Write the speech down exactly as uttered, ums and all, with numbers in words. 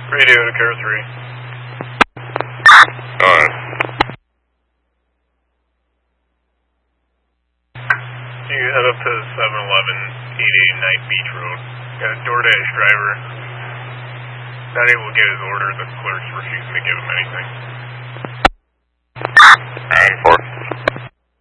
Radio to Care three. Alright. You head up to seven eleven eighty-eight Night Beach Road. Got a DoorDash driver. Not able to get his order, the clerk's refusing to give him anything. nine four.